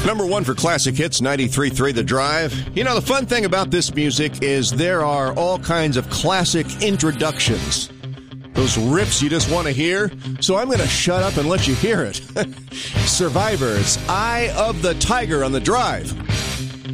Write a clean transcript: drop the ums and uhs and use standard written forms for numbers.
Number one for Classic Hits, 93.3 The Drive. You know, the fun thing about this music is there are all kinds of classic introductions. Those rips you just want to hear. So I'm going to shut up and let you hear it. Survivor's Eye of the Tiger on The Drive.